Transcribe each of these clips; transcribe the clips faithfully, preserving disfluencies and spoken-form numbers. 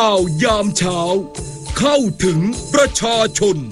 ข่าวยามเช้าเข้าถึงประชาชน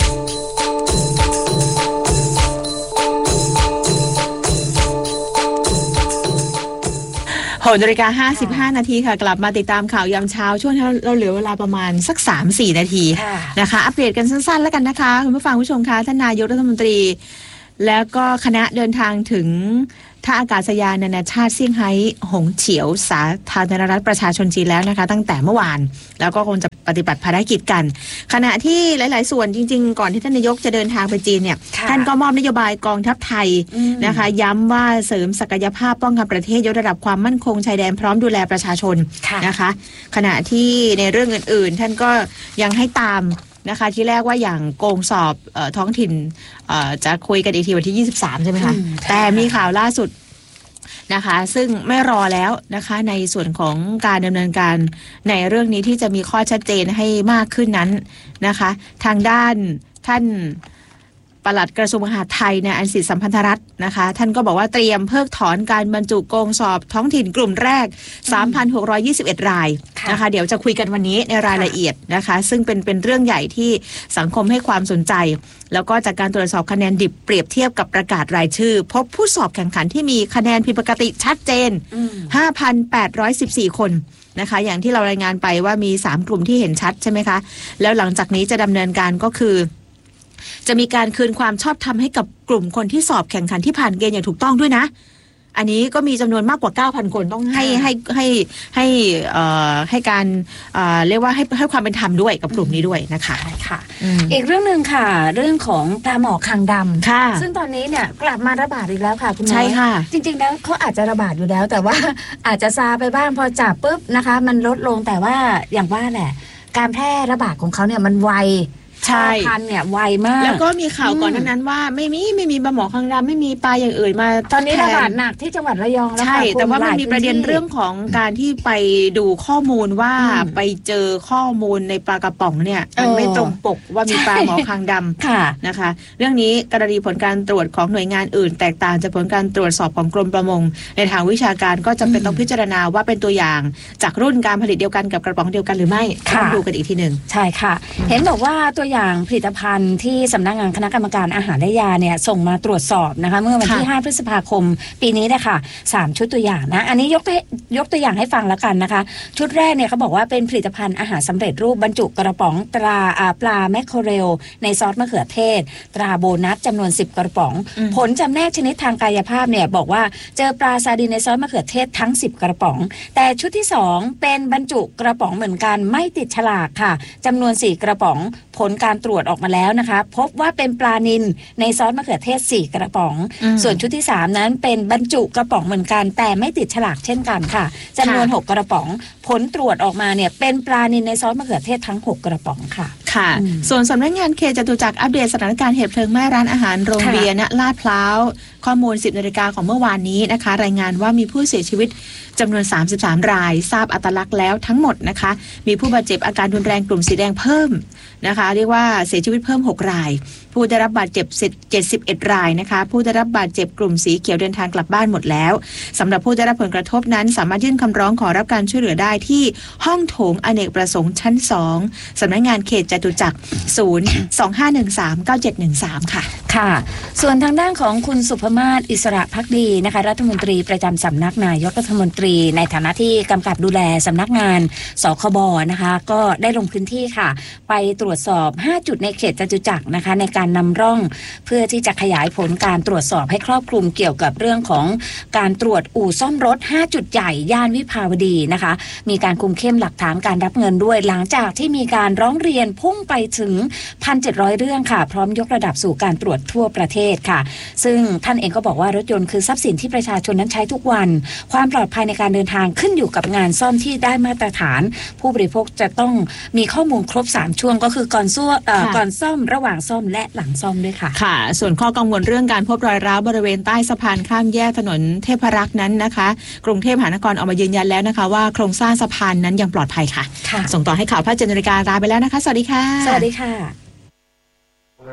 หกนาฬิกาห้าสิบห้านาทีค่ะกลับมาติดตามข่าวยามเช้าช่วงที่เราเหลือเวลาประมาณสัก สามถึงสี่ นาทีนะคะอัปเดตกันสั้นๆแล้วกันนะคะคุณผู้ฟังผู้ชมคะท่านนายกรัฐมนตรีแล้วก็คณะเดินทางถึงท่าอากาศยานนานาชาติเซี่ยงไฮ้หงเฉียวสาธารณรัฐประชาชนจีนแล้วนะคะตั้งแต่เมื่อวานแล้วก็คงจะปฏิบัติภารกิจกันขณะที่หลายๆส่วนจริงๆก่อนที่ท่านนายกจะเดินทางไปจีนเนี่ยท่านก็มอบนโยบายกองทัพไทยนะคะย้ำว่าเสริมศักยภาพป้องกันประเทศยกระดับความมั่นคงชายแดนพร้อมดูแลประชาชนนะคะขณะที่ในเรื่องอื่นๆท่านก็ยังให้ตามนะคะที่แรกว่าอย่างโกงสอบเอ่อท้องถิ่นเอ่อจะคุยกันอีกทีวันที่ยี่สิบสามใช่ไหมคะแต่มีข่าวล่าสุดนะคะซึ่งไม่รอแล้วนะคะในส่วนของการดำเนินการในเรื่องนี้ที่จะมีข้อชัดเจนให้มากขึ้นนั้นนะคะทางด้านท่านปลัดกระทรวงมหาดไทยเนี่ยอันสิทธิสัมพันธรัตน์นะคะท่านก็บอกว่าเตรียมเพิกถอนการบรรจุโกงสอบท้องถิ่นกลุ่มแรก สามพันหกร้อยยี่สิบเอ็ด รายนะคะเดี๋ยวจะคุยกันวันนี้ในรายละเอียดนะคะซึ่งเป็นเป็นเรื่องใหญ่ที่สังคมให้ความสนใจแล้วก็จากการตรวจสอบคะแนนดิบเปรียบเทียบกับประกาศรายชื่อพบผู้สอบแข่งขันที่มีคะแนนผิดปกติชัดเจน ห้าพันแปดร้อยสิบสี่ คนนะคะอย่างที่เรารายงานไปว่ามีสามกลุ่มที่เห็นชัดใช่ไหมคะแล้วหลังจากนี้จะดำเนินการก็คือจะมีการคืนความชอบธรรมให้กับกลุ่มคนที่สอบแข่งขันที่ผ่านเกณฑ์อย่างถูกต้องด้วยนะอันนี้ก็มีจำนวนมากกว่า เก้าพัน คนต้องให้ให้ให้ให้เอ่อให้การเอ่อเรียกว่าให้ให้ความเป็นธรรมด้วยกับกลุ่มนี้ด้วยนะคะค่ะอีกเรื่องนึงค่ะเรื่องของปลาหมอคางดำค่ะซึ่งตอนนี้เนี่ยกลับมาระบาดอีกแล้วค่ะคุณน้อยใช่ค่ะจริงๆแล้วเขาอาจจะระบาดอยู่แล้วแต่ว่าอาจจะซาไปบ้างพอจับปุ๊บนะคะมันลดลงแต่ว่าอย่างว่าแหละการแพร่ระบาดของเขาเนี่ยมันไวใช่พันเนี่ยไวมากแล้วก็มีข่าวก่อนหน้านั้นว่าไม่มีไม่มีปลาหมอคางดำไม่มีปลาอย่างอื่นมาตอนนี้ระบาดหนักที่จังหวัดระยองแล้วใช่แต่ว่ามันมีประเด็นเรื่องของการที่ไปดูข้อมูลว่าไปเจอข้อมูลในปลากระป๋องเนี่ยมันไม่ตรงปกว่ามีปลาหมอคางดำนะคะเรื่องนี้กรณีผลการตรวจของหน่วยงานอื่นแตกต่างจากผลการตรวจสอบของกรมประมงในทางวิชาการก็จำเป็นต้องพิจารณาว่าเป็นตัวอย่างจากรุ่นการผลิตเดียวกันกับกระป๋องเดียวกันหรือไม่ต้องดูกันอีกทีนึงใช่ค่ะเห็นบอกว่าตัวอย่างผลิตภัณฑ์ที่สำนักงานคณะกรรมการอาหารและยาเนี่ยส่งมาตรวจสอบนะคะเมื่อวันที่ห้าพฤษภาคมปีนี้นะคะสามชุดตัวอย่างนะอันนี้ยกยกตัวอย่างให้ฟังแล้วกันนะคะชุดแรกเนี่ยเขาบอกว่าเป็นผลิตภัณฑ์อาหารสำเร็จรูปบรรจุกระป๋องตราปลาแมคเคอเรลในซอสมะเขือเทศตราโบนัสจำนวนสิบกระป๋องผลจำแนกชนิดทางกายภาพเนี่ยบอกว่าเจอปลาซาดีนในซอสมะเขือเทศทั้งสิบกระป๋องแต่ชุดที่สองเป็นบรรจุกระป๋องเหมือนกันไม่ติดฉลากค่ะจำนวนสี่กระป๋องผลการตรวจออกมาแล้วนะคะพบว่าเป็นปลานิลในซอสมะเขือเทศสี่กระป๋องส่วนชุดที่สามนั้นเป็นบรรจุกระป๋องเหมือนกันแต่ไม่ติดฉลากเช่นกันค่ะจำนวนหกกระป๋องผลตรวจออกมาเนี่ยเป็นปลานิลในซอสมะเขือเทศทั้งหกกระป๋องค่ะค่ะส่วนสำนักงานเขตจตุจักรอัปเดตสถานการณ์เหตุเพลิงไหม้ร้านอาหารโรงเบียร์ณลาดพร้าวข้อมูลสิบนาฬิกาของเมื่อวานนี้นะคะรายงานว่ามีผู้เสียชีวิตจำนวนสามสิบสามรายทราบอัตลักษณ์แล้วทั้งหมดนะคะมีผู้บาดเจ็บอาการรุนแรงกลุ่มสีแดงเพิ่มนะคะเรียกว่าเสียชีวิตเพิ่มหกรายผู้ได้รับบาดเจ็บเจ็ดสิบเอ็ดรายนะคะผู้ได้รับบาดเจ็บกลุ่มสีเขียวเดินทางกลับบ้านหมดแล้วสำหรับผู้ได้รับผลกระทบนั้นสามารถยื่นคำร้องขอรับการช่วยเหลือได้ที่ห้องโถงอเนกประสงค์ชั้นสองสำนักงานเขตจตุจักรศูนย์ สองห้าหนึ่งสาม เก้าเจ็ดหนึ่งสามค่ะค่ะส่วนทางด้านของคุณสุภมาศอิสระภักดีนะคะรัฐมนตรีประจำสำนักนายกรัฐมนตรีในฐานะที่กำกับดูแลสำนักงานสคบนะคะก็ได้ลงพื้นที่ค่ะไปตรวจสอบห้าจุดในเขตจตุจักรนะคะในการนำร่องเพื่อที่จะขยายผลการตรวจสอบให้ครอบคลุมเกี่ยวกับเรื่องของการตรวจอู่ซ่อมรถห้าจุดใหญ่ย่านวิภาวดีนะคะมีการคุมเข้มหลักฐานการรับเงินด้วยหลังจากที่มีการร้องเรียนพุ่งไปถึง หนึ่งพันเจ็ดร้อย เรื่องค่ะพร้อมยกระดับสู่การตรวจทั่วประเทศค่ะซึ่งท่านเองก็บอกว่ารถยนต์คือทรัพย์สินที่ประชาชนนั้นใช้ทุกวันความปลอดภัยในการเดินทางขึ้นอยู่กับงานซ่อมที่ได้มาตรฐานผู้บริโภคจะต้องมีข้อมูลครบสามช่วงก็คือก่อนซ่อมก่อนซ่อมระหว่างซ่อมและหลังซ่อมด้วยค่ะค่ะส่วนข้อกังวลเรื่องการพบรอยร้าวบริเวณใต้สะพานข้ามแยกถนนเทพรักษ์นั้นนะคะกรุงเทพมหานครออกมายืนยันแล้วนะคะว่าโครงสร้างสะพานนั้นยังปลอดภัยค่ะส่งต่อให้ข่าวพระเจนนาฬิกาลาไปแล้วนะคะสวัสดีค่ะสวัสดีค่ะ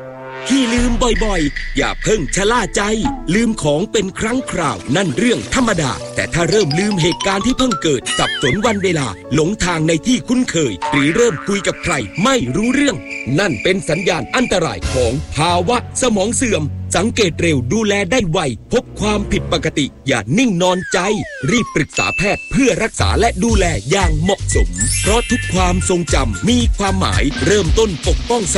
ที่ลืมบ่อยๆอย่าเพิ่งชะล่าใจลืมของเป็นครั้งคราวนั่นเรื่องธรรมดาแต่ถ้าเริ่มลืมเหตุการณ์ที่เพิ่งเกิดสับสนวันเวลาหลงทางในที่คุ้นเคยหรือเริ่มคุยกับใครไม่รู้เรื่องนั่นเป็นสัญญาณอันตรายของภาวะสมองเสื่อมสังเกตเร็วดูแลได้ไวพบความผิดปกติอย่านิ่งนอนใจรีบปรึกษาแพทย์เพื่อรักษาและดูแลอย่างเหมาะสมเพราะทุกความทรงจำมีความหมายเริ่มต้นปกป้อง